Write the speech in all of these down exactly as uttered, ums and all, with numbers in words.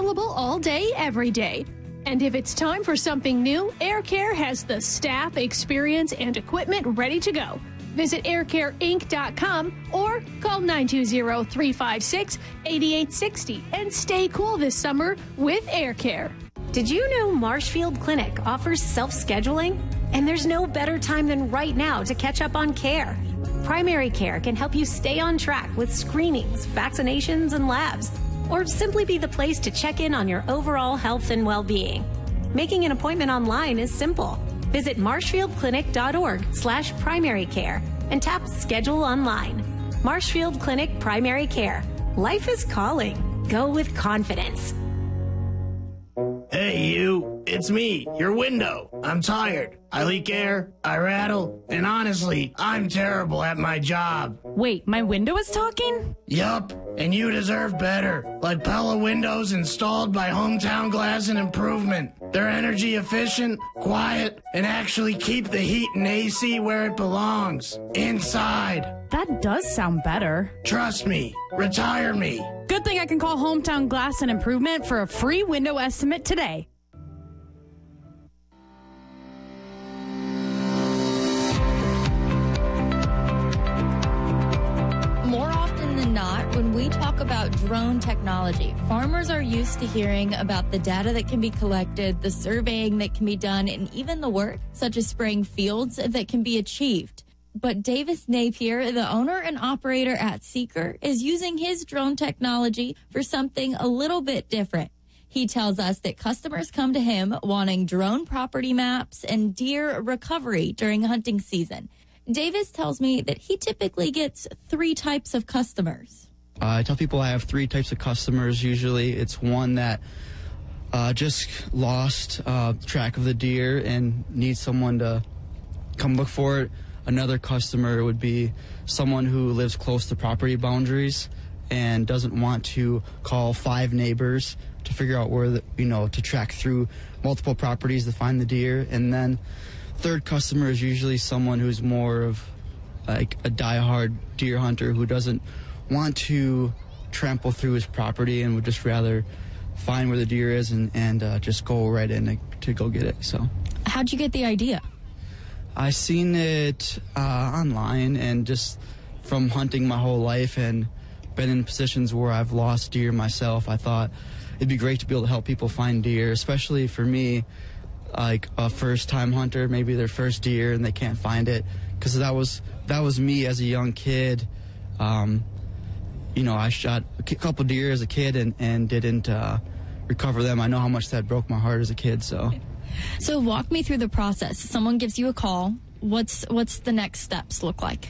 available all day, every day. And if it's time for something new, Air Care has the staff, experience, and equipment ready to go. Visit air care inc dot com or call nine two zero, three five six, eight eight six zero and stay cool this summer with Air Care. Did you know Marshfield Clinic offers self-scheduling? And there's no better time than right now to catch up on care. Primary Care can help you stay on track with screenings, vaccinations, and labs, or simply be the place to check in on your overall health and well-being. Making an appointment online is simple. Visit marshfieldclinic.org slash primary care and tap Schedule Online. Marshfield Clinic Primary Care. Life is calling. Go with confidence. Hey, you. It's me, your window. I'm tired. I leak air, I rattle, and honestly, I'm terrible at my job. Wait, my window is talking? Yup, and you deserve better. Like Pella windows installed by Hometown Glass and Improvement. They're energy efficient, quiet, and actually keep the heat and A C where it belongs. Inside. That does sound better. Trust me. Retire me. Good thing I can call Hometown Glass and Improvement for a free window estimate today. More often than not, when we talk about drone technology, farmers are used to hearing about the data that can be collected, the surveying that can be done, and even the work, such as spraying fields, that can be achieved. But Davis Napier, the owner and operator at Seeker, is using his drone technology for something a little bit different. He tells us that customers come to him wanting drone property maps and deer recovery during hunting season. Davis tells me that he typically gets three types of customers. Uh, I tell people I have three types of customers. Usually it's one that uh, just lost uh, track of the deer and needs someone to come look for it. Another customer would be someone who lives close to property boundaries and doesn't want to call five neighbors to figure out where, the, you know, to track through multiple properties to find the deer. And then third customer is usually someone who's more of like a diehard deer hunter who doesn't want to trample through his property and would just rather find where the deer is and, and uh, just go right in to, to go get it. So, how'd you get the idea? I seen it uh, online and just from hunting my whole life and been in positions where I've lost deer myself. I thought it'd be great to be able to help people find deer, especially for me, like a first-time hunter, maybe their first deer and they can't find it, because that was that was me as a young kid. Um, you know, I shot a couple deer as a kid and and didn't uh, recover them. I know how much that broke my heart as a kid. So. So walk me through the process. Someone gives you a call. What's what's the next steps look like?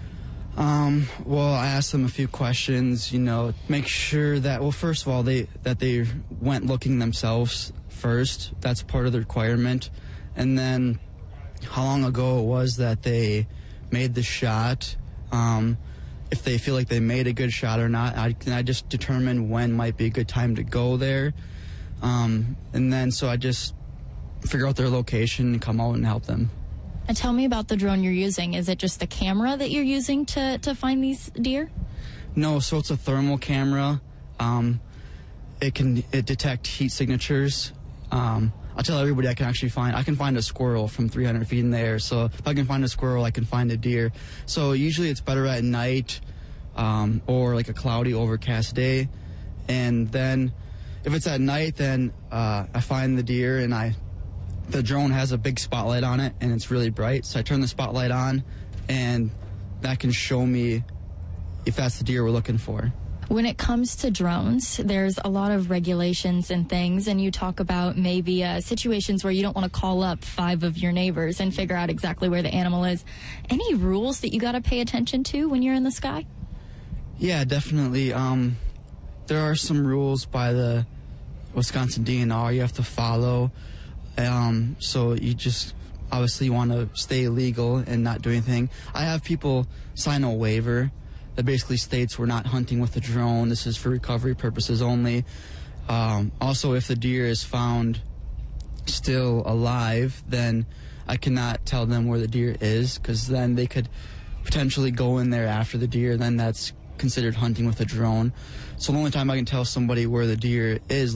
Um, well, I asked them a few questions, you know, make sure that, well, first of all, they that they went looking themselves first. That's part of the requirement. And then how long ago it was that they made the shot, um, if they feel like they made a good shot or not. I, I just determine when might be a good time to go there. Um, and then so I just figure out their location and come out and help them. And tell me about the drone you're using. Is it just the camera that you're using to, to find these deer? No, so it's a thermal camera. Um, it can it detect heat signatures. Um, I'll tell everybody I can actually find, I can find a squirrel from three hundred feet in the air. So if I can find a squirrel, I can find a deer. So usually it's better at night um, or like a cloudy, overcast day. And then if it's at night, then uh, I find the deer and I the drone has a big spotlight on it and it's really bright, so I turn the spotlight on and that can show me if that's the deer we're looking for. When it comes to drones, there's a lot of regulations and things, and you talk about maybe uh, situations where you don't want to call up five of your neighbors and figure out exactly where the animal is. Any rules that you got to pay attention to when you're in the sky? Yeah, definitely. Um, there are some rules by the Wisconsin D N R you have to follow. Um, so you just obviously want to stay legal and not do anything. I have people sign a waiver that basically states we're not hunting with a drone. This is for recovery purposes only. Um, also, if the deer is found still alive, then I cannot tell them where the deer is, because then they could potentially go in there after the deer. Then that's considered hunting with a drone. So the only time I can tell somebody where the deer is